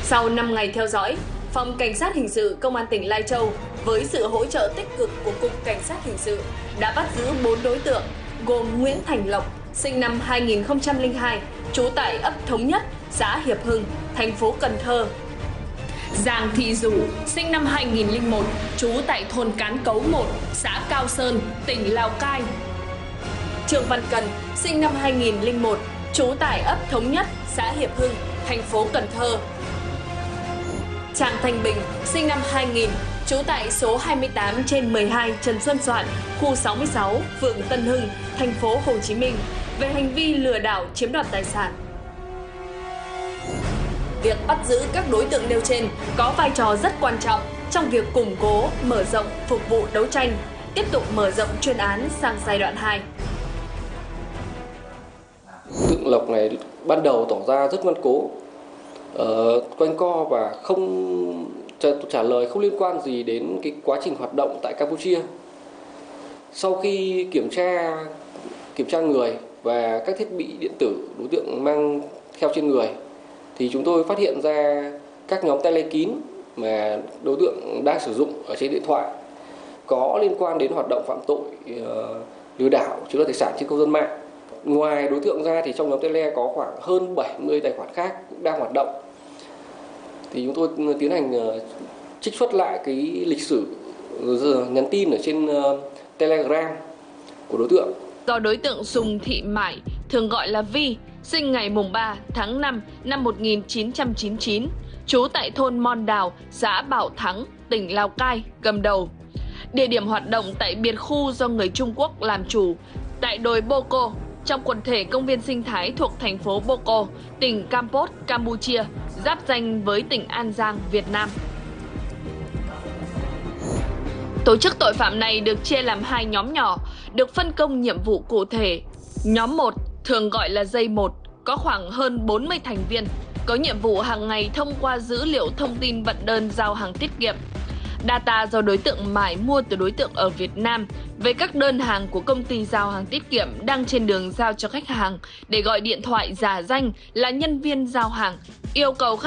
Sau 5 ngày theo dõi, Phòng Cảnh sát Hình sự Công an tỉnh Lai Châu với sự hỗ trợ tích cực của Cục Cảnh sát Hình sự đã bắt giữ 4 đối tượng gồm Nguyễn Thành Lộc, sinh năm 2002, trú tại ấp Thống Nhất, xã Hiệp Hưng, thành phố Cần Thơ; Giàng Thị Dũ, sinh năm 2001, trú tại thôn Cán Cấu 1, xã Cao Sơn, tỉnh Lào Cai; Trương Văn Cần, sinh năm 2001, trú tại ấp Thống Nhất, xã Hiệp Hưng, thành phố Cần Thơ; Tràng Thanh Bình, sinh năm 2000, trú tại số 28/12 Trần Xuân Soạn, khu 66, phường Tân Hưng, thành phố Hồ Chí Minh về hành vi lừa đảo chiếm đoạt tài sản. Việc bắt giữ các đối tượng nêu trên có vai trò rất quan trọng trong việc củng cố, mở rộng, phục vụ đấu tranh, tiếp tục mở rộng chuyên án sang giai đoạn 2. Đối tượng Lộc này ban đầu tỏ ra rất ngoan cố, quanh co và không trả lời không liên quan gì đến cái quá trình hoạt động tại Campuchia. Sau khi kiểm tra người và các thiết bị điện tử đối tượng mang theo trên người, thì chúng tôi phát hiện ra các nhóm tele kín mà đối tượng đang sử dụng ở trên điện thoại có liên quan đến hoạt động phạm tội lừa đảo chiếm đoạt tài sản trên không gian mạng. Ngoài đối tượng ra thì trong nhóm tele có khoảng hơn 70 tài khoản khác cũng đang hoạt động. Thì chúng tôi tiến hành trích xuất lại cái lịch sử nhắn tin ở trên Telegram của đối tượng. Do đối tượng Sùng Thị Mải, thường gọi là Vi, sinh ngày 3 tháng 5 năm 1999, trú tại thôn Mon Đào, xã Bảo Thắng, tỉnh Lào Cai, cầm đầu. Địa điểm hoạt động tại biệt khu do người Trung Quốc làm chủ, tại đồi Boko, trong quần thể công viên sinh thái thuộc thành phố Boko, tỉnh Kampot, Campuchia, giáp ranh với tỉnh An Giang, Việt Nam. Tổ chức tội phạm này được chia làm 2 nhóm nhỏ, được phân công nhiệm vụ cụ thể. Nhóm 1, thường gọi là dây 1, có khoảng hơn 40 thành viên, có nhiệm vụ hàng ngày thông qua dữ liệu thông tin vận đơn giao hàng tiết kiệm. Data do đối tượng Mải mua từ đối tượng ở Việt Nam về các đơn hàng của công ty giao hàng tiết kiệm đang trên đường giao cho khách hàng để gọi điện thoại giả danh là nhân viên giao hàng, yêu cầu khách